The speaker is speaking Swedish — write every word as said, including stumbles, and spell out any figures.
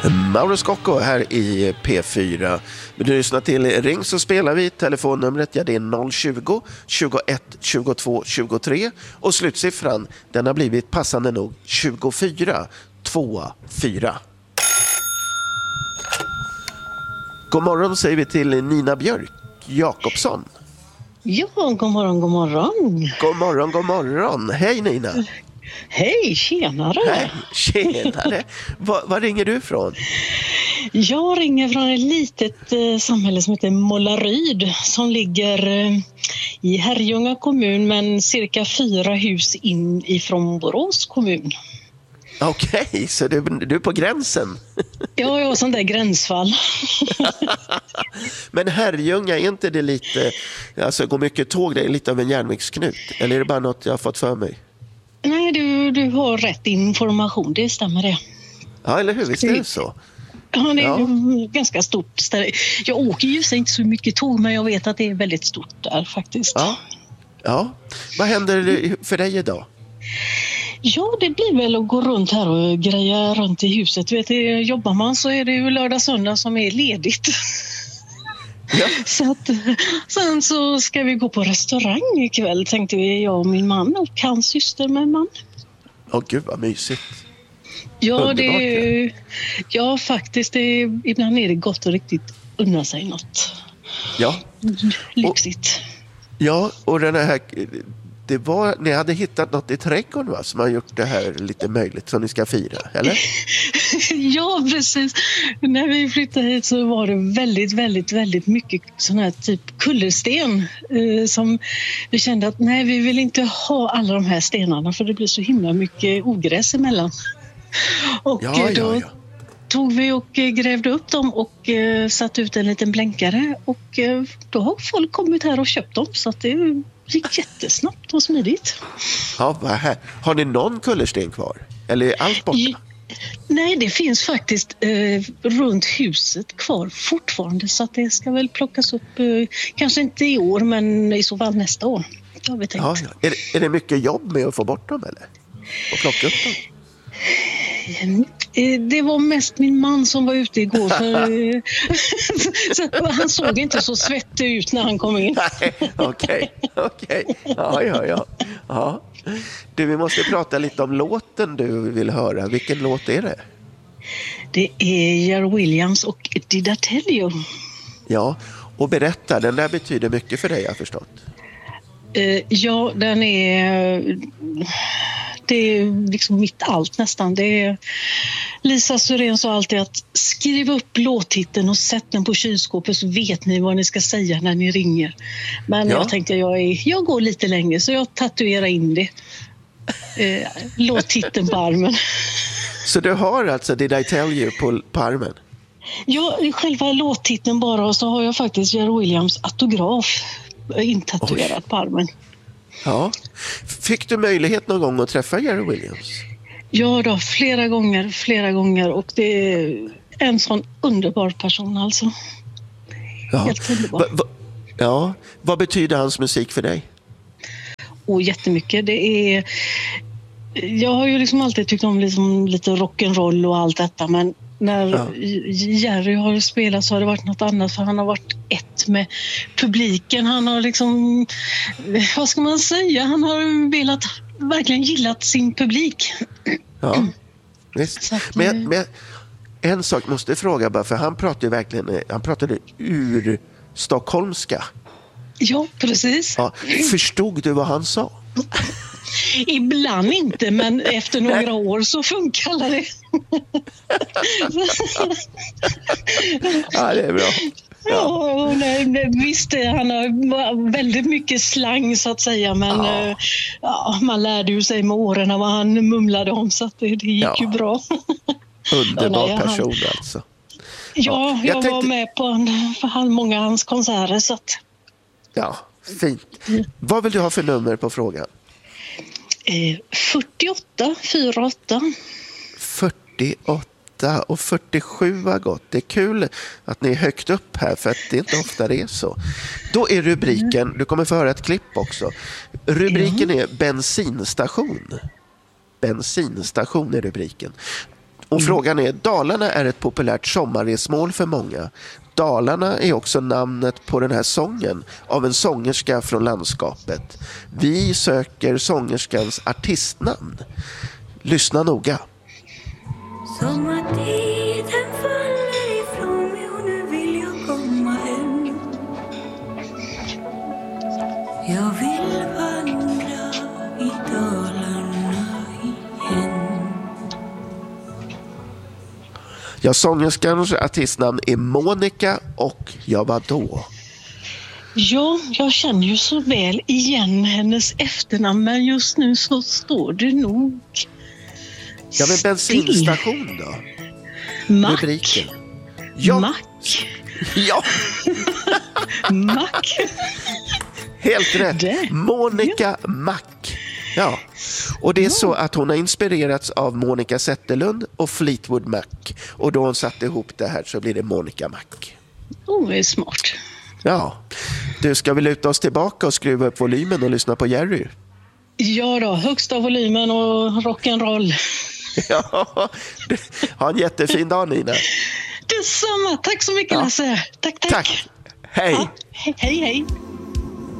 Mauro Scocco här i P fyra. Vill du lyssna till Ring så spelar vi. Telefonnumret, ja, det är noll tjugo, tjugoett, tjugotvå, tjugotre. Och slutsiffran, den har blivit passande nog tjugofyra, två, fyra. God morgon säger vi till Nina Björk Jakobsson. Ja, god morgon, god morgon. God morgon, god morgon. Hej Nina. Hej, tjenare. Hej, tjenare. Var, var ringer du ifrån? Jag ringer från ett litet eh, samhälle som heter Målaryd som ligger eh, i Herrljunga kommun, men cirka fyra hus in ifrån Borås kommun. Okej, okay, så du, du är på gränsen. Ja, jag har sån där gränsfall. Men Herrljunga, är inte det lite, alltså går mycket tåg, det är lite av en järnvägsknut? Eller är det bara något jag har fått för mig? Nej, du, du har rätt information, det stämmer det. Ja, eller hur? Visst är det så? Ja, det är ja. ganska stort ställe. Jag åker ju inte så mycket tåg, men jag vet att det är väldigt stort där faktiskt. Ja, ja. Vad händer för dig idag? Ja, det blir väl att gå runt här och greja runt i huset. Vet du, jobbar man så är det ju lördag söndag som är ledigt. Ja. Så att, sen så ska vi gå på restaurang ikväll, tänkte vi, jag och min man och hans syster med man. Åh oh, gud vad mysigt. Ja, underbart, det, ja. ja faktiskt, det, ibland är det gott att riktigt unna sig något. Ja. Lyxigt. Och, ja, och den här, det var, ni hade hittat något i trädgården, va, som har gjort det här lite möjligt som ni ska fira, eller? Ja, precis. När vi flyttade hit så var det väldigt, väldigt, väldigt mycket sån här typ kullersten eh, som vi kände att nej, vi vill inte ha alla de här stenarna för det blir så himla mycket ogräs emellan. Och ja, då ja, ja. tog vi och grävde upp dem och eh, satt ut en liten blänkare och eh, då har folk kommit här och köpt dem, så att det gick jättesnabbt och smidigt. Ja, vad här. Har ni någon kullersten kvar? Eller är allt borta? I, nej, det finns faktiskt eh, runt huset kvar fortfarande, så att det ska väl plockas upp, eh, kanske inte i år, men i så fall nästa år. Det har vi tänkt. Ja, ja. Är, det, är det mycket jobb med att få bort dem, eller? Och plocka upp dem? Det var mest min man som var ute igår, för så han såg inte så svettig ut när han kom in. Okej, okej. Ja, ja, ja. ja. Du, vi måste prata lite om låten du vill höra. Vilken låt är det? Det är Jerry Williams och Did I Tell You. Ja, och berätta, den där betyder mycket för dig, jag har förstått. Ja, den är... Det är liksom mitt allt nästan. Det är, Lisa Syrén sa alltid att skriv upp låttiteln och sätt den på kylskåpet så vet ni vad ni ska säga när ni ringer. Men ja. jag tänkte jag, är, jag går lite längre så jag tatuerar in det. Eh, låttiteln på armen. Så du har alltså Did I Tell You på, på armen? Ja, själva låttiteln bara, och så har jag faktiskt Jerry Williams autograf intatuerad Oj. på armen. Ja. Fick du möjlighet någon gång att träffa Jerry Williams? Ja då, flera gånger, flera gånger. Och det är en sån underbar person alltså. Ja. Helt underbar. Va, va, ja. Vad betyder hans musik för dig? Och jättemycket. Det är... Jag har ju liksom alltid tyckt om liksom lite rock'n'roll och allt detta, men när ja. Jerry har spelat så har det varit något annat, för han har varit ett med publiken. Han har liksom, vad ska man säga, han har velat, verkligen gillat sin publik. Ja, visst. Att, men, men en sak måste jag fråga bara, för han pratade ju verkligen, han pratade ur stockholmska. Ja, precis. Ja, förstod du vad han sa? Ibland inte, men efter några Nej. år så funkar det. Ja, det är bra. Ja, ja nej, visst, han har väldigt mycket slang så att säga, men ja. Ja, man lärde ju sig med åren vad han mumlade om, så att det, det gick ja. ju bra. Underbar ja, nej, person han... alltså. Ja, ja jag, jag tänkte... var med på en, för många av hans konserter. Så att... Ja, fint. Vad vill du ha för nummer på frågan? Eh, fyrtioåtta fyrtioåtta. fyrtioåtta och fyrtiosju var gott. Det är kul att ni är högt upp här, för att det inte ofta är så. Då är rubriken, du kommer få höra ett klipp också. Rubriken är bensinstation. Bensinstation är rubriken. Och mm. frågan är, Dalarna är ett populärt sommarresmål för många. Dalarna är också namnet på den här sången av en sångerska från landskapet. Vi söker sångerskans artistnamn. Lyssna noga. Sommartiden faller ifrån mig och nu vill jag komma hem. Jag vill vandra i Dalarna igen. Ja, sångerskans artistnamn är Monica och jag var då. Ja, jag känner ju så väl igen hennes efternamn, men just nu så står det nog... Ja, men bensinstation då? Mack. Rubriken. Ja. Mack. Ja. Mack. Helt rätt. Det. Monica ja. Mack. Ja. Och det är ja. så att hon har inspirerats av Monica Zetterlund och Fleetwood Mac. Och då hon satte ihop det här så blir det Monica Mack. Oh, det är smart. Ja. Du, ska vi luta oss tillbaka och skruva upp volymen och lyssna på Jerry? Ja då, högsta volymen och rock'n'roll. Ja, ha en jättefin dag, Nina. Detsamma, tack så mycket, ja. Lasse. Tack, tack. Tack, hej. Ja, hej, hej.